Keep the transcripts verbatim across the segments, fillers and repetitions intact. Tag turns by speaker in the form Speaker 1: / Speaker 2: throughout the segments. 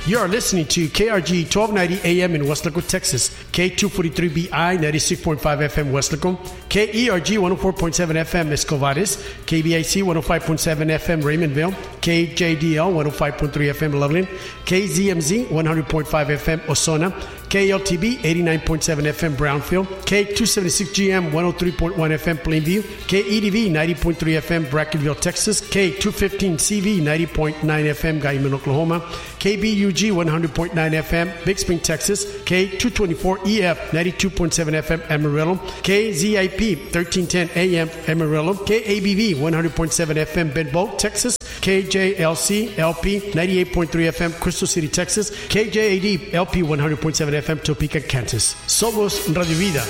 Speaker 1: You are listening to K R G twelve ninety A M in Weslaco, Texas, K two forty-three B I ninety-six point five F M Weslaco, K E R G one oh four point seven F M Escovares, K B I C one oh five point seven F M Raymondville, K J D L one oh five point three F M Loveland, K Z M Z one hundred point five F M Ozona, K L T B eighty-nine point seven F M Brownfield, K two seventy-six G M one oh three point one F M Plainview, K E D V ninety point three F M Brackenville, Texas, K two fifteen C V ninety point nine F M Guyman, Oklahoma, K B U G one hundred point nine F M Big Spring, Texas, K two twenty-four E F ninety-two point seven F M Amarillo, K Z I P thirteen ten A M Amarillo, K A B V one hundred point seven F M Benbow, Texas, K J L C L P ninety-eight point three F M Crystal City, Texas, K J A D L P one hundred point seven F M Topeka, Kansas. Somos Radio Vida.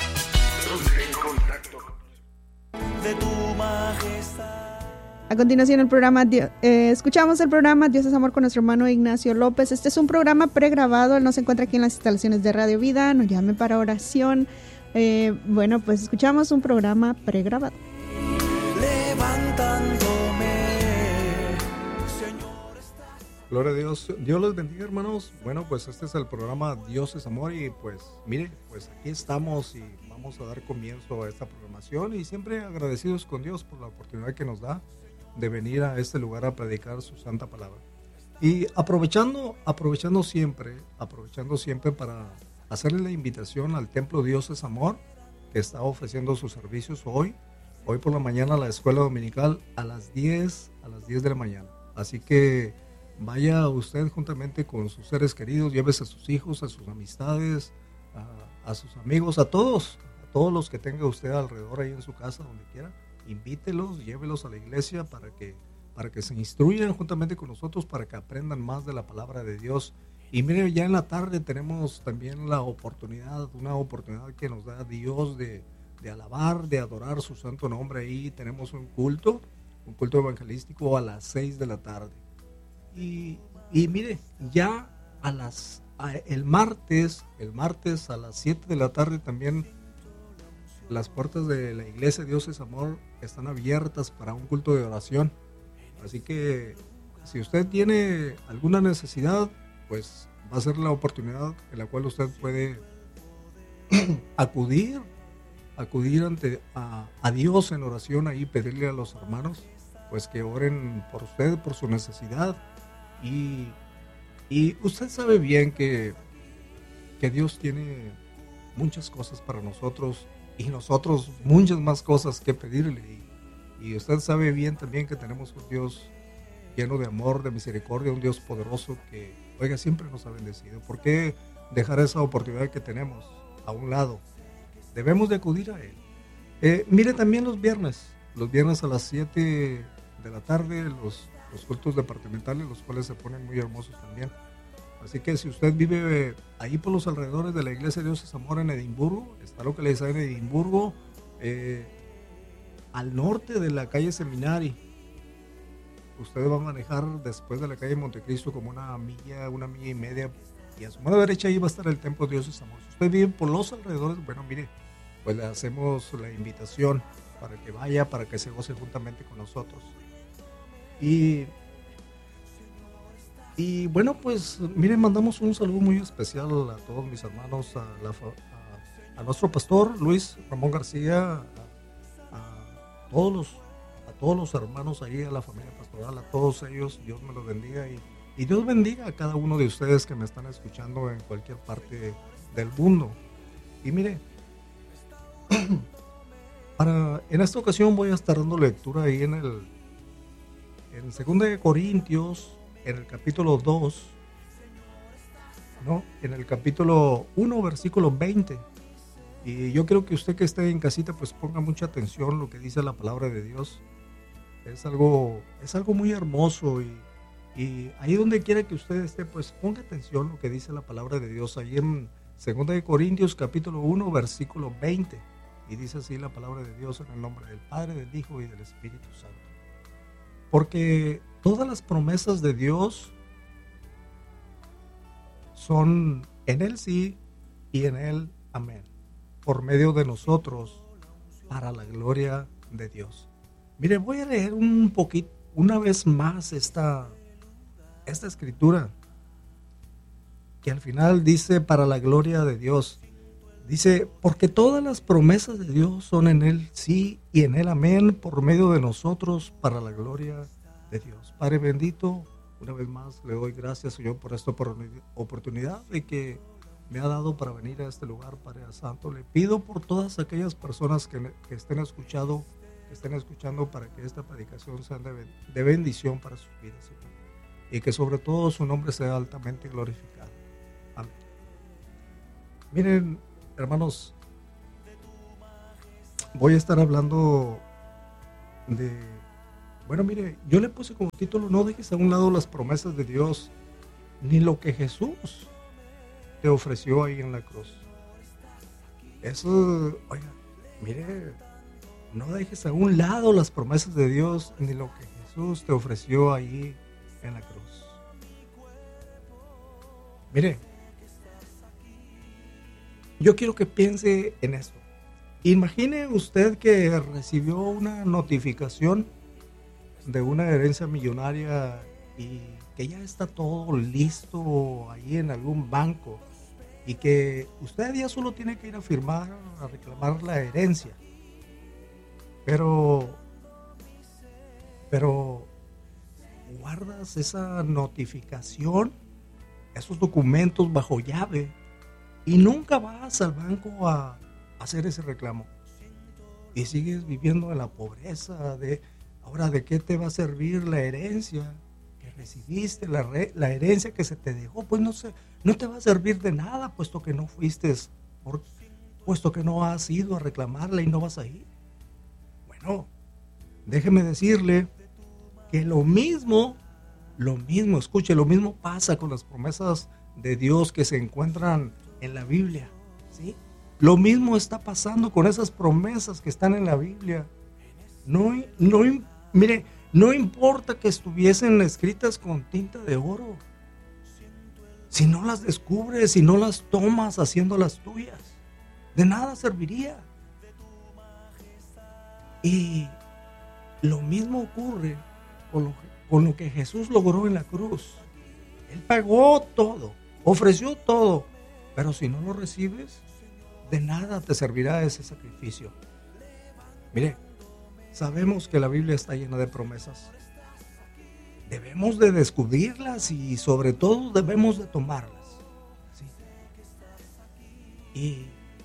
Speaker 2: A continuación el programa, eh, escuchamos el programa Dios es Amor con nuestro hermano Ignacio López. Este es un programa pregrabado, él no se encuentra aquí en las instalaciones de Radio Vida, nos llame para oración. Eh, bueno, pues escuchamos un programa pregrabado.
Speaker 3: Gloria a Dios. Dios les bendiga, hermanos. Bueno, pues este es el programa Dios es Amor y pues mire, pues aquí estamos y vamos a dar comienzo a esta programación y siempre agradecidos con Dios por la oportunidad que nos da de venir a este lugar a predicar su santa palabra. Y aprovechando, aprovechando siempre, aprovechando siempre para hacerle la invitación al Templo Dios es Amor, que está ofreciendo sus servicios hoy, hoy por la mañana a la escuela dominical a las diez, a las diez de la mañana. Así que vaya usted juntamente con sus seres queridos, llévese a sus hijos, a sus amistades, a, a sus amigos, a todos, a todos los que tenga usted alrededor ahí en su casa, donde quiera. Invítelos, llévelos a la iglesia para que, para que se instruyan juntamente con nosotros, para que aprendan más de la palabra de Dios. Y mire, ya en la tarde tenemos también la oportunidad, una oportunidad que nos da Dios de, de alabar, de adorar su santo nombre. Ahí tenemos un culto, un culto evangelístico a las seis de la tarde. Y, y mire, ya a las a, el martes, el martes a las siete de la tarde también las puertas de la iglesia Dios es Amor están abiertas para un culto de oración. Así que si usted tiene alguna necesidad, pues va a ser la oportunidad en la cual usted puede acudir, acudir ante a, a Dios en oración ahí, pedirle a los hermanos pues que oren por usted, por su necesidad. Y, y usted sabe bien que, que Dios tiene muchas cosas para nosotros y nosotros muchas más cosas que pedirle. Y, y usted sabe bien también que tenemos un Dios lleno de amor, de misericordia, un Dios poderoso que, oiga, siempre nos ha bendecido. ¿Por qué dejar esa oportunidad que tenemos a un lado? Debemos de acudir a Él. Eh, mire también los viernes, los viernes a las siete de la tarde, los los cultos departamentales, los cuales se ponen muy hermosos también. Así que si usted vive ahí por los alrededores de la iglesia Dios es Amor en Edimburgo, está localizada en Edimburgo, eh, al norte de la calle Seminari. Usted va a manejar después de la calle Montecristo como una milla, una milla y media, y a su mano derecha ahí va a estar el Templo Dios es Amor. Si usted vive por los alrededores, bueno, mire, pues le hacemos la invitación para que vaya, para que se goce juntamente con nosotros. Y, y bueno, pues miren, mandamos un saludo muy especial a todos mis hermanos, a, la, a, a nuestro pastor Luis Ramón García, a, a, todos los, a todos los hermanos ahí, a la familia pastoral, a todos ellos, Dios me los bendiga y, y Dios bendiga a cada uno de ustedes que me están escuchando en cualquier parte del mundo. Y mire, para, en esta ocasión voy a estar dando lectura ahí en el En segunda de Corintios, en el capítulo dos, ¿no? En el capítulo uno, versículo veinte. Y yo creo que usted que esté en casita, pues ponga mucha atención lo que dice la palabra de Dios. Es algo, es algo muy hermoso y, y ahí donde quiera que usted esté, pues ponga atención lo que dice la palabra de Dios. Ahí en segunda de Corintios, capítulo uno, versículo veinte. Y dice así la palabra de Dios en el nombre del Padre, del Hijo y del Espíritu Santo. Porque todas las promesas de Dios son en Él sí y en Él amén, por medio de nosotros, para la gloria de Dios. Mire, voy a leer un poquito, una vez más esta, esta escritura. que al final dice para la gloria de Dios. Dice, porque todas las promesas de Dios son en Él sí y en Él amén, por medio de nosotros para la gloria de Dios. Padre bendito, una vez más le doy gracias, Señor, por esta oportunidad de que me ha dado para venir a este lugar, Padre Santo. Le pido por todas aquellas personas que, que estén escuchando, que estén escuchando para que esta predicación sea de, de bendición para sus vidas, Señor. Y que sobre todo su nombre sea altamente glorificado. Amén. Miren, hermanos, voy a estar hablando de... Bueno, mire, yo le puse como título, no dejes a un lado las promesas de Dios, ni lo que Jesús te ofreció ahí en la cruz. Eso, oiga, mire, no dejes a un lado las promesas de Dios, ni lo que Jesús te ofreció ahí en la cruz. Mire, yo quiero que piense en esto. Imagine usted que recibió una notificación de una herencia millonaria y que ya está todo listo ahí en algún banco y que usted ya solo tiene que ir a firmar, a reclamar la herencia. Pero, pero, guardas esa notificación, esos documentos bajo llave y nunca vas al banco a hacer ese reclamo y sigues viviendo en la pobreza. De ahora, ¿de qué te va a servir la herencia que recibiste, la, re, la herencia que se te dejó? Pues no sé, no te va a servir de nada, puesto que no fuiste, por, puesto que no has ido a reclamarla y no vas a ir. Bueno, déjeme decirle que lo mismo, lo mismo, escuche, lo mismo pasa con las promesas de Dios que se encuentran en la Biblia, ¿sí? Lo mismo está pasando con esas promesas que están en la Biblia. No, no, mire, no importa que estuviesen escritas con tinta de oro. Si no las descubres, si no las tomas haciéndolas tuyas, de nada serviría. Y lo mismo ocurre con lo, con lo que Jesús logró en la cruz. Él pagó todo, ofreció todo, pero si no lo recibes, de nada te servirá ese sacrificio. Mire, sabemos que la Biblia está llena de promesas. Debemos de descubrirlas y sobre todo debemos de tomarlas, ¿sí? Y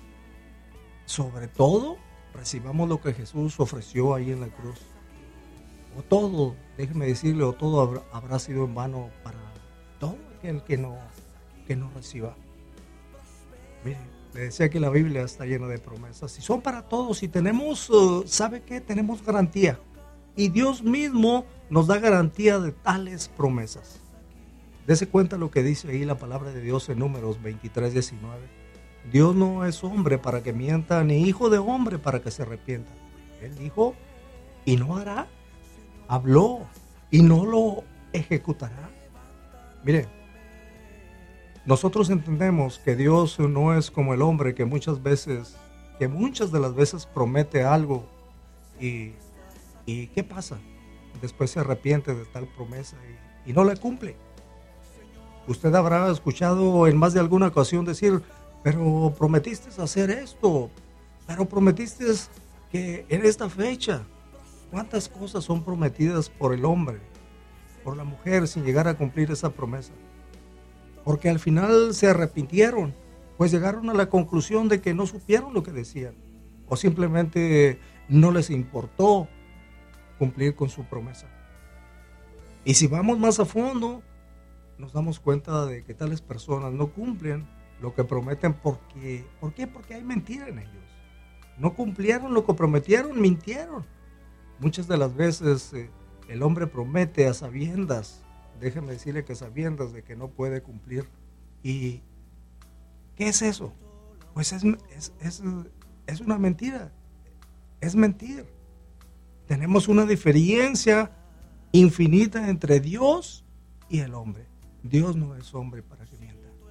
Speaker 3: sobre todo recibamos lo que Jesús ofreció ahí en la cruz. O todo, déjeme decirle, o todo habrá, habrá sido en vano para todo aquel que no, que no reciba. Mire, le decía que la Biblia está llena de promesas y son para todos y tenemos, uh, ¿sabe qué? Tenemos garantía y Dios mismo nos da garantía de tales promesas. Dese cuenta lo que dice ahí la palabra de Dios en Números veintitrés diecinueve. Dios no es hombre para que mienta, ni hijo de hombre para que se arrepienta. Él dijo y no hará, habló y no lo ejecutará. Mire, nosotros entendemos que Dios no es como el hombre que muchas veces, que muchas de las veces promete algo y, y ¿qué pasa? Después se arrepiente de tal promesa y, y no la cumple. Usted habrá escuchado en más de alguna ocasión decir, pero prometiste hacer esto, pero prometiste que en esta fecha. ¿Cuántas cosas son prometidas por el hombre, por la mujer, sin llegar a cumplir esa promesa? Porque al final se arrepintieron, pues llegaron a la conclusión de que no supieron lo que decían, o simplemente no les importó cumplir con su promesa. Y si vamos más a fondo, nos damos cuenta de que tales personas no cumplen lo que prometen porque, ¿por qué? Porque hay mentira en ellos. No cumplieron lo que prometieron, mintieron. Muchas de las veces eh, el hombre promete a sabiendas, déjeme decirle que sabiendas de que no puede cumplir. ¿Y qué es eso? Pues es, es, es, es una mentira, es mentir. Tenemos una diferencia infinita entre Dios y el hombre. Dios no es hombre para que mienta.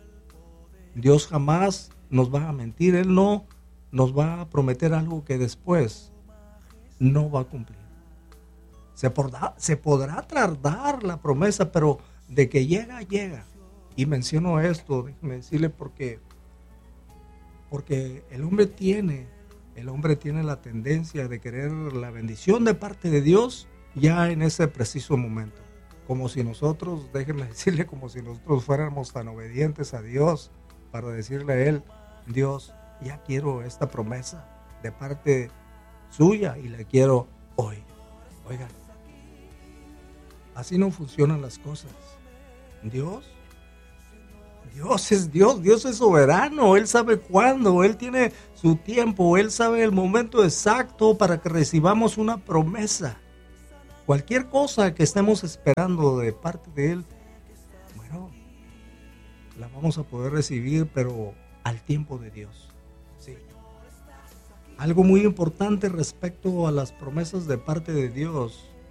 Speaker 3: Dios jamás nos va a mentir. Él no nos va a prometer algo que después no va a cumplir. Se podrá, se podrá tardar la promesa, pero de que llega, llega. Y menciono esto, déjeme decirle, porque, porque el hombre tiene, el hombre tiene la tendencia de querer la bendición de parte de Dios ya en ese preciso momento. Como si nosotros, déjenme decirle, como si nosotros fuéramos tan obedientes a Dios para decirle a Él, Dios, ya quiero esta promesa de parte suya y la quiero hoy. Oigan, así no funcionan las cosas. Dios, Dios es Dios, Dios es soberano, Él sabe cuándo, Él tiene su tiempo, Él sabe el momento exacto para que recibamos una promesa. Cualquier cosa que estemos esperando de parte de Él, bueno, la vamos a poder recibir, pero al tiempo de Dios. Sí. Algo muy importante respecto a las promesas de parte de Dios